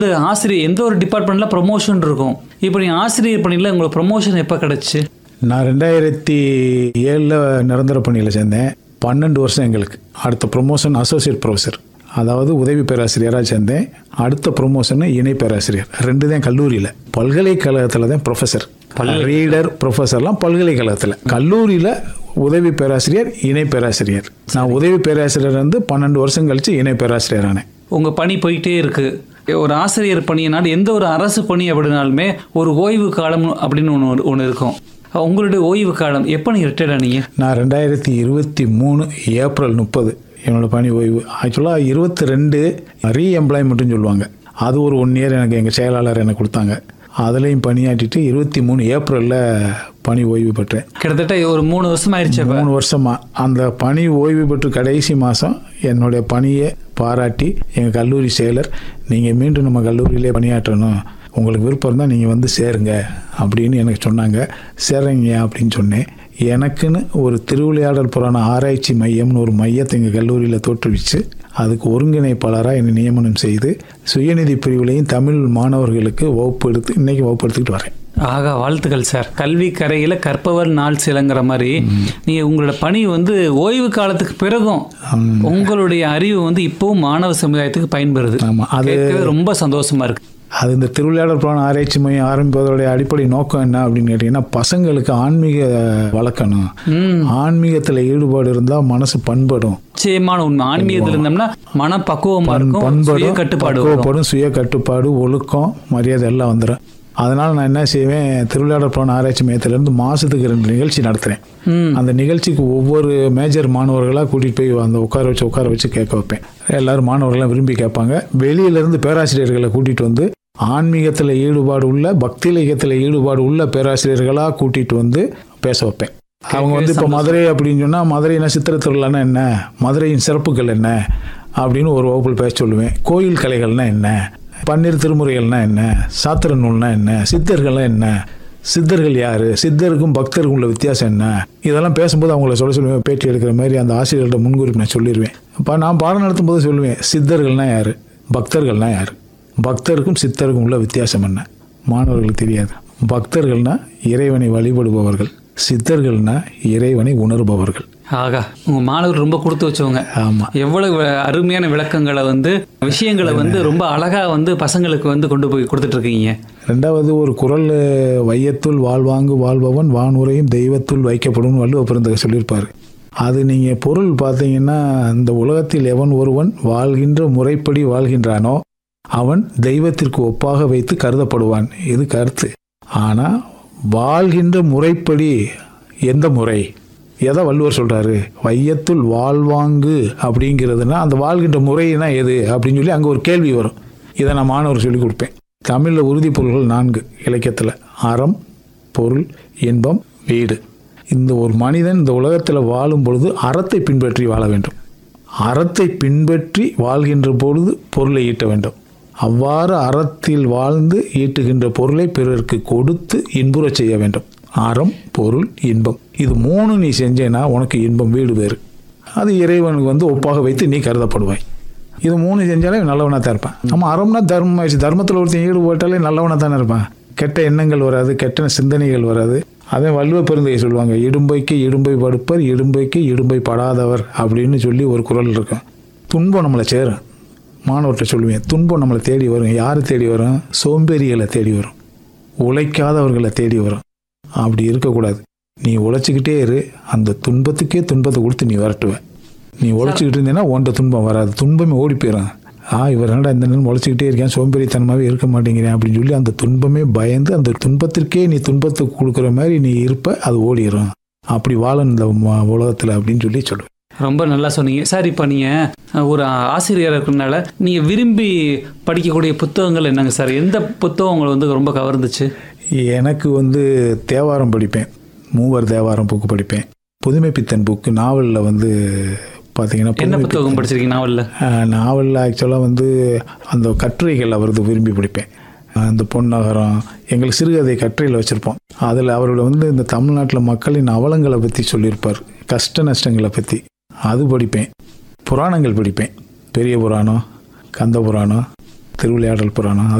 ஆசிரியர் எந்த ஒரு டிபார்ட்மெண்ட்ல ப்ரொமோஷன் இருக்கும். இப்போ நீ ஆசிரியர் பணியில் உங்களுக்கு ப்ரொமோஷன் எப்போ கிடைச்சு? நான் 2007 நிரந்தர பணியில் சேர்ந்தேன். 12 வருஷம் எங்களுக்கு. அடுத்த ப்ரொமோஷன் அசோசியேட் ப்ரொஃபஸர், அதாவது உதவி பேராசிரியராக சேர்ந்தேன். அடுத்த ப்ரொமோஷன் இணை பேராசிரியர். 2 தான் கல்லூரியில். பல்கலைக்கழகத்தில் தான் ப்ரொஃபஸர், ரீடர் ப்ரொஃபஸர்லாம் பல்கலைக்கழகத்தில். கல்லூரியில் உதவி பேராசிரியர், இணை பேராசிரியர். நான் உதவி பேராசிரியர் 12 வருஷம் கழித்து இணை பேராசிரியர் ஆனேன். உங்கள் பணி போயிட்டே இருக்கு. ஒரு ஆசிரியர் பணியினால் எந்த ஒரு அரசு பணி அப்படின்னாலுமே ஒரு ஓய்வு காலம் அப்படின்னு ஒன்று இருக்கும். உங்களுடைய ஓய்வு காலம் எப்போ நீங்கள் ரிட்டையர்ட் ஆனீங்க? நான் 2023 ஏப்ரல் 30 என்னோட பணி ஓய்வு. ஆக்சுவலாக 22 ரீஎம்ப்ளாய்மெண்ட்டுன்னு சொல்லுவாங்க. அது ஒரு 1 இயர் எனக்கு எங்கள் செயலாளர் எனக்கு கொடுத்தாங்க. அதுலேயும் பணியாற்றிட்டு 23 ஏப்ரலில் பணி ஓய்வு பெற்றேன். கிட்டத்தட்ட ஒரு 3 வருஷம் ஆயிடுச்சு. 3 வருஷமா அந்த பணி ஓய்வு பெற்று கடைசி மாதம் என்னுடைய பணியை பாராட்டி எங்கள் கல்லூரி செயலர், நீங்கள் மீண்டும் நம்ம கல்லூரியிலே பணியாற்றணும், உங்களுக்கு விருப்பம் இருந்தால் நீங்கள் வந்து சேருங்க அப்படின்னு எனக்கு சொன்னாங்க. சேருங்க அப்படின்னு சொன்னேன். எனக்குன்னு ஒரு திருவிளையாடல் புராண ஆராய்ச்சி மையம்னு ஒரு மையத்தை எங்கள் கல்லூரியில் தோற்றுவிச்சு அதுக்கு ஒருங்கிணைப்பாளராக என்னை நியமனம் செய்து சுயநிதி பிரிவுலையும் தமிழ் மாணவர்களுக்கு இன்னைக்கு வகுப்பு எடுத்துக்கிட்டு வரேன். ஆகா, வாழ்த்துக்கள் சார். கல்வி கரையில் கற்பவர் நாள் சிலங்கிற மாதிரி நீங்கள் உங்களோட பணி ஓய்வு காலத்துக்கு பிறகும் உங்களுடைய அறிவு இப்பவும் மாணவ சமுதாயத்துக்கு பயன்படுது. ஆமாம், அது ரொம்ப சந்தோஷமா இருக்கு. அது இந்த திருவிளையாடல் புராண ஆராய்ச்சி மையம் ஆரம்பிப்பதோடைய அடிப்படை நோக்கம் என்ன அப்படின்னு கேட்டிங்கன்னா, பசங்களுக்கு ஆன்மீக வளர்க்கணும். ஆன்மீகத்தில் ஈடுபாடு இருந்தால் மனசு பண்படும். நிச்சயமான உண்மை. ஆன்மீகத்தில் இருந்தோம்னா மன பக்குவமாக இருக்கும், பண்படும், சுய கட்டுப்பாடு, ஒழுக்கம், மரியாதை எல்லாம் வந்துடும். அதனால் நான் என்ன செய்வேன், திருவிளையாடல் புராண ஆராய்ச்சி மையத்திலேருந்து மாதத்துக்கு 2 நிகழ்ச்சி நடத்துகிறேன். அந்த நிகழ்ச்சிக்கு ஒவ்வொரு மேஜர் மாணவர்களாக கூட்டிகிட்டு போய் அந்த உட்கார வச்சு கேட்க வைப்பேன். எல்லோரும் மாணவர்கள்லாம் விரும்பி கேட்பாங்க. வெளியிலேருந்து பேராசிரியர்களை கூட்டிகிட்டு வந்து ஆன்மீகத்தில் ஈடுபாடு உள்ள, பக்தி இலக்கியத்தில் ஈடுபாடு உள்ள பேராசிரியர்களாக கூட்டிகிட்டு வந்து பேச வைப்பேன். அவங்க இப்போ மதுரை அப்படின்னு சொன்னால், மதுரைனா சித்திரை திருவிழான்னா என்ன, மதுரையின் சிறப்புகள் என்ன அப்படின்னு ஒரு வகுப்பில் பேச சொல்லுவேன். கோயில் கலைகள்னா என்ன, பன்னீர் திருமுறைகள்னா என்ன, சாத்திர நூல்னா என்ன, சித்தர்கள்லாம் என்ன, சித்தர்கள் யார், சித்தருக்கும் பக்தருக்கும் உள்ள வித்தியாசம் என்ன, இதெல்லாம் பேசும்போது அவங்கள சொல்லுவேன். பேட்டி எடுக்கிற மாதிரி அந்த ஆசிரியர்கள்ட்ட முன்குறிப்பு நான் சொல்லிடுவேன். இப்போ நான் பாடம் நடத்தும் போது சொல்லுவேன், சித்தர்கள்னா யார், பக்தர்கள்னா யார், பக்தருக்கும் சித்தருக்கும் உள்ள வித்தியாசம் என்ன, மாணவர்களுக்கு தெரியாது. பக்தர்கள்னா இறைவனை வழிபடுபவர்கள், சித்தர்கள்னா இறைவனை உணர்பவர்கள். ஆகா, உங்க மாணவர் ரொம்ப கொடுத்து வச்சவங்க. ஆமா, எவ்வளவு அருமையான விளக்கங்களை விஷயங்களை ரொம்ப அழகா பசங்களுக்கு கொண்டு போய் கொடுத்துட்டு இருக்கீங்க. 2வது ஒரு குறள், வையத்துள் வாழ்வாங்கு வாழ்பவன் வானுரையும் தெய்வத்துள் வைக்கப்படும் வள்ளுவ பெருந்தகை சொல்லியிருப்பாரு. அது நீங்கள் பொருள் பார்த்தீங்கன்னா, இந்த உலகத்தில் எவன் ஒருவன் வாழ்கின்ற முறைப்படி வாழ்கின்றானோ அவன் தெய்வத்திற்கு ஒப்பாக வைத்து கருதப்படுவான். இது கருத்து. ஆனால் வாழ்கின்ற முறைப்படி எந்த முறை, எதை வள்ளுவர் சொல்கிறாரு, வையத்துள் வாழ்வாங்கு அப்படிங்கிறதுனா அந்த வாழ்கின்ற முறைனா எது அப்படின்னு சொல்லி அங்கே ஒரு கேள்வி வரும். இதை நான் மாணவர் சொல்லிக் கொடுப்பேன். தமிழில் உறுதிப்பொருள்கள் 4 இலக்கியத்தில்: அறம், பொருள், இன்பம், வீடு. இந்த ஒரு மனிதன் இந்த உலகத்தில் வாழும் பொழுது அறத்தை பின்பற்றி வாழ வேண்டும். அறத்தை பின்பற்றி வாழ்கின்ற பொழுது பொருளை ஈட்ட வேண்டும். அவ்வாறு அறத்தில் வாழ்ந்து ஈட்டுகின்ற பொருளை பிறருக்கு கொடுத்து இன்புறச் செய்ய வேண்டும். அறம், பொருள், இன்பம், இது 3 நீ செஞ்சேன்னா உனக்கு இன்பம், வீடு வேறு. அது இறைவனுக்கு ஒப்பாக வைத்து நீ கருதப்படுவாய். இது 3 செஞ்சாலே நல்லவனாக தான் இருப்பான். நம்ம அறம்னா தர்மம், தர்மத்தில் ஒருத்தன் ஈடுபட்டாலே நல்லவனாக தானே இருப்பான். கெட்ட எண்ணங்கள் வராது, கெட்ட சிந்தனைகள் வராது. அதே வள்ளுவ பெருந்தகை சொல்லுவாங்க, இடும்பைக்கு இடும்பை படுப்பர், இடும்பைக்கு இடும்பை படாதவர் அப்படின்னு சொல்லி ஒரு குறள் இருக்கும். துன்பம் நம்மளை சேரும். மாணவர்கிட்ட சொல்லுவேன், துன்பம் நம்மளை தேடி வரும். யார் தேடி வரும்? சோம்பேறிகளை தேடி வரும், உழைக்காதவர்களை தேடி வரும். அப்படி இருக்கக்கூடாது. நீ உழைச்சிக்கிட்டே இரு. அந்த துன்பத்துக்கே துன்பத்தை கொடுத்து நீ வரட்டுவ. நீ உழைச்சிக்கிட்டு இருந்தேன்னா உன்ட்ட துன்பம் வராது, துன்பமே ஓடி போயிடும். இவர் என்னடா இந்த நேரம் உழைச்சிக்கிட்டே இருக்கேன், சோம்பேறித்தனமாகவே இருக்க மாட்டேங்கிறேன் அப்படின்னு சொல்லி அந்த துன்பமே பயந்து அந்த துன்பத்திற்கே நீ துன்பத்தை கொடுக்குற மாதிரி நீ இருப்ப, அது ஓடிடும். அப்படி வாழணும் இந்த உலகத்தில் அப்படின்னு சொல்லி சொல்லுவேன். ரொம்ப நல்லா சொன்னீங்க சார். இப்போ நீங்கள் ஒரு ஆசிரியராக இருக்கிறதுனால நீங்கள் விரும்பி படிக்கக்கூடிய புத்தகங்கள் என்னங்க சார்? எந்த புத்தகம் உங்களை ரொம்ப கவர்ந்துச்சு? எனக்கு தேவாரம் படிப்பேன். மூவர் தேவாரம் புக்கு படிப்பேன். புதுமைப்பித்தன் புக்கு நாவலில் பார்த்தீங்கன்னா, என்ன புத்தகம் படிச்சிருக்கீங்க நாவலில்? நாவலில் ஆக்சுவலாக அந்த கட்டுரைகள் அவரது விரும்பி படிப்பேன். அந்த பொன்னகரம், எங்களுக்கு சிறுகதை கட்டுரையில் வச்சுருப்போம். அதில் அவரோட இந்த தமிழ்நாட்டில் மக்களின் அவலங்களை பற்றி சொல்லியிருப்பார், கஷ்ட நஷ்டங்களை பற்றி. அது படிப்பேன். புராணங்கள் படிப்பேன். பெரிய புராணம், கந்த புராணம், திருவிளையாடல் புராணம்